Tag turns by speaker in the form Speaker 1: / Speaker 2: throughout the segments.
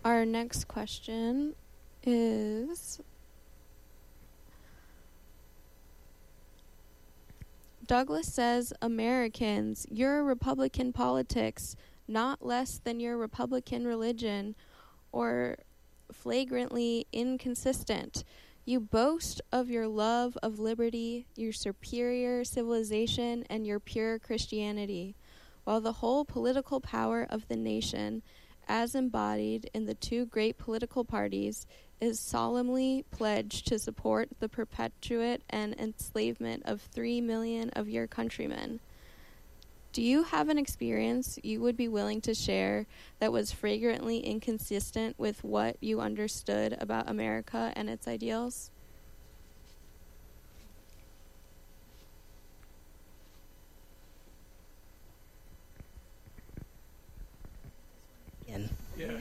Speaker 1: Our next question is, Douglas says, Americans, your Republican politics, not less than your Republican religion, or flagrantly inconsistent. You boast of your love of liberty, your superior civilization, and your pure Christianity, while the whole political power of the nation, as embodied in the two great political parties, is solemnly pledged to support the perpetuate and enslavement of 3 million of your countrymen. Do you have an experience you would be willing to share that was flagrantly inconsistent with what you understood about America and its ideals?
Speaker 2: Yeah.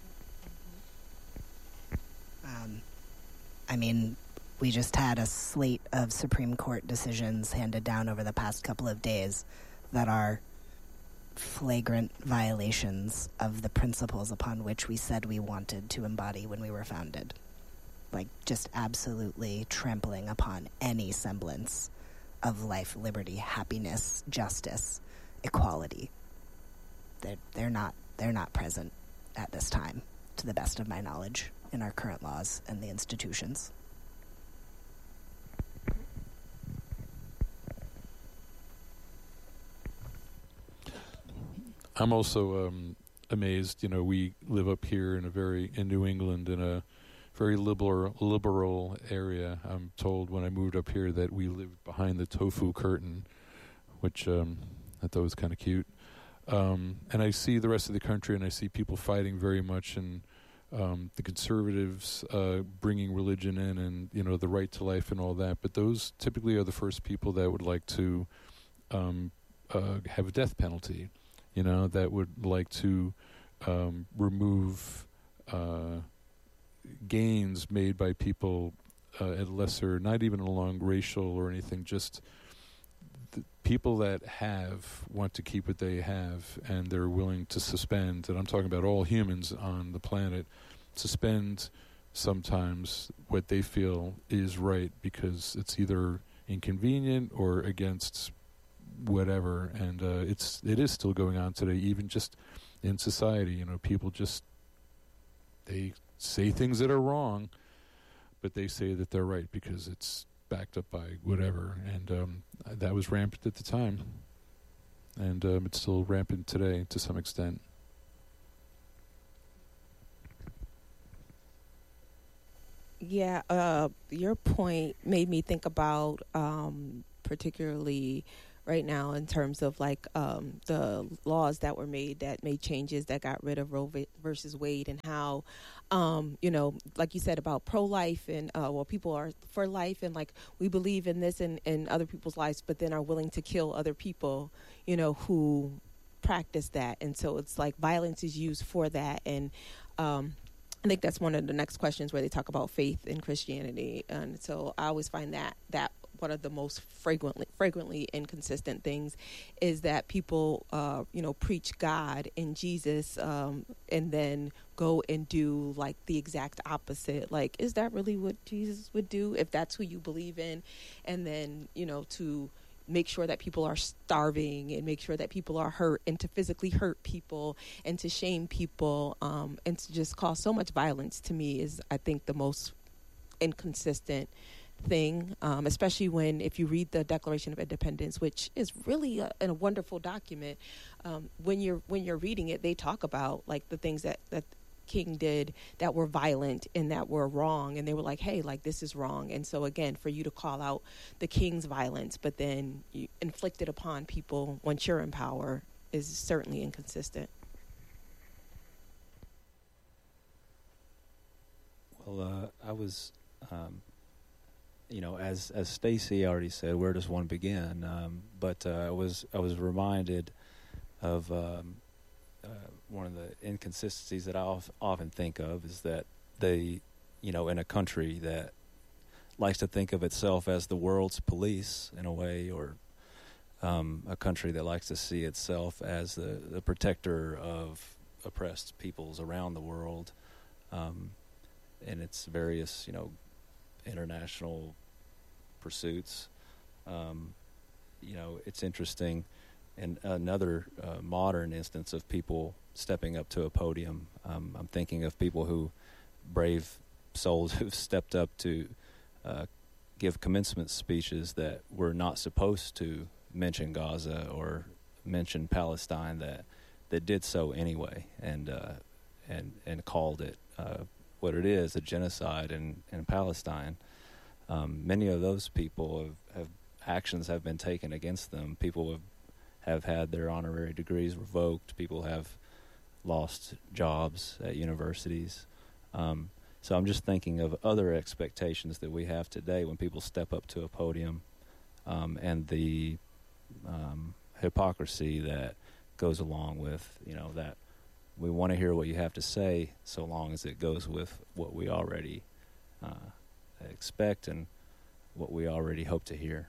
Speaker 2: I mean, we just had a slate of Supreme Court decisions handed down over the past couple of days that are flagrant violations of the principles upon which we said we wanted to embody when we were founded. Like, just absolutely trampling upon any semblance of life, liberty, happiness, justice, equality. They're not present at this time, to the best of my knowledge, in our current laws and the institutions.
Speaker 3: I'm also amazed. You know, we live up here in New England, in a very liberal area. I'm told when I moved up here that we lived behind the tofu curtain, which I thought was kind of cute. And I see the rest of the country, and I see people fighting very much, and the conservatives bringing religion in, and the right to life and all that. But those typically are the first people that would like to have a death penalty. That would like to remove gains made by people at lesser, not even along racial or anything, just the people that want to keep what they have, and they're willing to suspend, and I'm talking about all humans on the planet, suspend sometimes what they feel is right because it's either inconvenient or against whatever, and it is still going on today, even just in society. People they say things that are wrong, but they say that they're right because it's backed up by whatever, and that was rampant at the time, and it's still rampant today to some extent.
Speaker 4: Yeah, your point made me think about particularly right now in terms of the laws that were made that made changes that got rid of Roe versus Wade, and how like you said about pro-life, and people are for life, and we believe in this and in other people's lives, but then are willing to kill other people who practice that. And so it's like violence is used for that. And I think that's one of the next questions where they talk about faith in Christianity. And so I always find that one of the most frequently inconsistent things is that people, preach God and Jesus, and then go and do the exact opposite. Is that really what Jesus would do if that's who you believe in? And then, to make sure that people are starving and make sure that people are hurt, and to physically hurt people and to shame people, and to just cause so much violence, to me is, I think, the most inconsistent thing, especially if you read the Declaration of Independence, which is really a wonderful document. When you're reading it, they talk about the things that King did that were violent and that were wrong, and they were like, hey, this is wrong. And so again, for you to call out the King's violence but then you inflict it upon people once you're in power is certainly inconsistent.
Speaker 5: Well, I was as Stacy already said, where does one begin? But I was reminded of one of the inconsistencies that I often think of is that they, in a country that likes to think of itself as the world's police in a way, or a country that likes to see itself as the protector of oppressed peoples around the world, in its various, international pursuits. It's interesting. And another modern instance of people stepping up to a podium. I'm thinking of people brave souls who've stepped up to give commencement speeches that were not supposed to mention Gaza or mention Palestine, that did so anyway, and called it what it is, a genocide in Palestine. Many of those people have actions have been taken against them. People have had their honorary degrees revoked. People have lost jobs at universities. So I'm just thinking of other expectations that we have today when people step up to a podium, and the hypocrisy that goes along with, that we want to hear what you have to say so long as it goes with what we already expect and what we already hope to hear.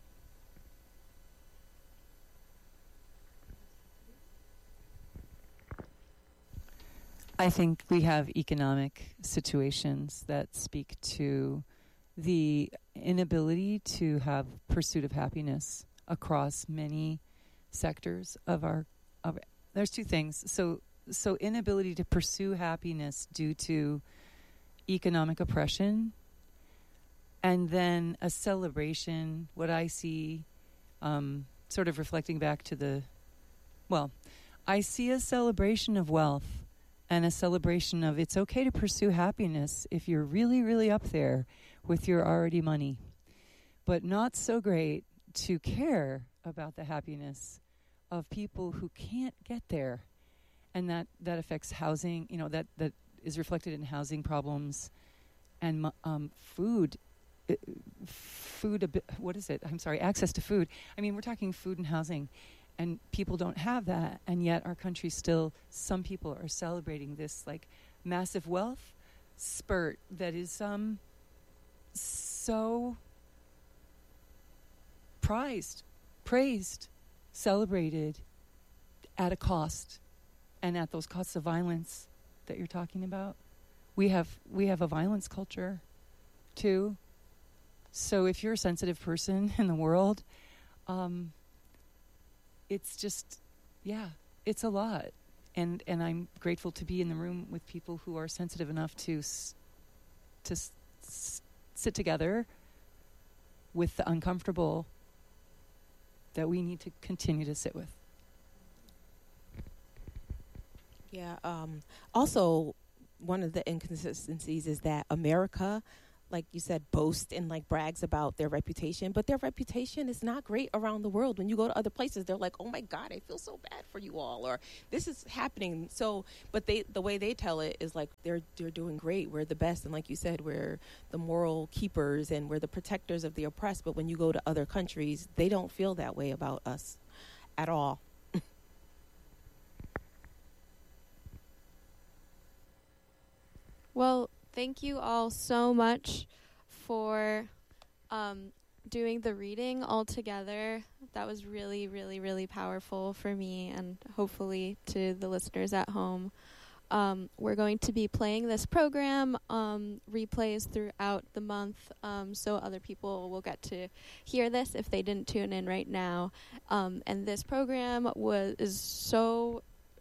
Speaker 6: I think we have economic situations that speak to the inability to have pursuit of happiness across many sectors of there's two things. So inability to pursue happiness due to economic oppression, and then a celebration, what I see, sort of reflecting back to I see a celebration of wealth and a celebration of it's okay to pursue happiness if you're really, really up there with your already money, but not so great to care about the happiness of people who can't get there. And that affects housing, that is reflected in housing problems and food, what is it? I'm sorry, access to food. I mean, we're talking food and housing. And people don't have that, and yet our country still, some people are celebrating this like massive wealth spurt that is so prized, praised, celebrated at a cost, and at those costs of violence that you're talking about. We have a violence culture too. So if you're a sensitive person in the world, it's just, it's a lot. And I'm grateful to be in the room with people who are sensitive enough to sit together with the uncomfortable that we need to continue to sit with.
Speaker 4: Yeah. Also, one of the inconsistencies is that America, like you said, boasts and like brags about their reputation, but their reputation is not great around the world. When you go to other places, they're like, "Oh my God, I feel so bad for you all," or "This is happening." So, but the way they tell it is like they're doing great. We're the best, and like you said, we're the moral keepers and we're the protectors of the oppressed. But when you go to other countries, they don't feel that way about us at all.
Speaker 1: Well, thank you all so much for doing the reading all together. That was really, really, really powerful for me and hopefully to the listeners at home. We're going to be playing this program, replays throughout the month, so other people will get to hear this if they didn't tune in right now. And this program is so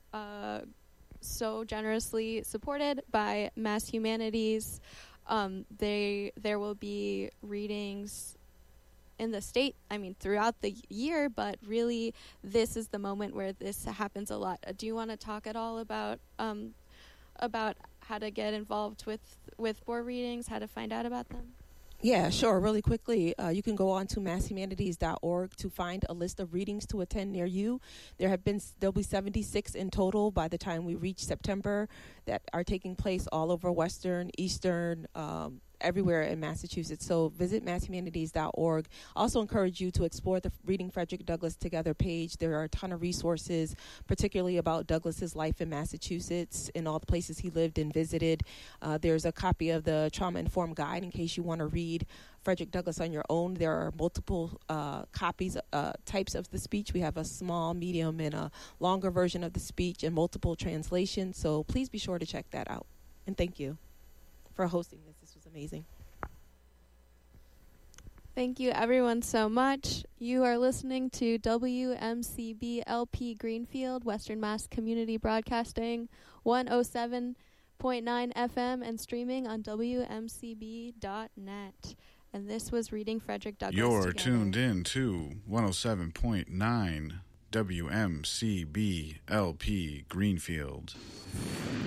Speaker 1: generously supported by Mass Humanities. There will be readings in the state, throughout the year, but really this is the moment where this happens a lot. Do you want to talk at all about how to get involved with board readings, how to find out about them?
Speaker 4: Yeah, sure. Really quickly, you can go on to masshumanities.org to find a list of readings to attend near you. There'll be 76 in total by the time we reach September that are taking place all over Western, Eastern, everywhere in Massachusetts. So visit masshumanities.org. Also encourage you to explore the Reading Frederick Douglass Together page. There are a ton of resources, particularly about Douglass's life in Massachusetts and all the places he lived and visited. There's a copy of the Trauma-Informed Guide in case you want to read Frederick Douglass on your own. There are multiple copies, types of the speech. We have a small, medium, and a longer version of the speech and multiple translations. So please be sure to check that out. And thank you for hosting this. This was amazing.
Speaker 1: Thank you, everyone, so much. You are listening to WMCB LP Greenfield, Western Mass Community Broadcasting, 107.9 FM, and streaming on WMCB.net. And this was Reading Frederick Douglass
Speaker 7: You're
Speaker 1: Together.
Speaker 7: tuned in to 107.9 WMCB LP Greenfield.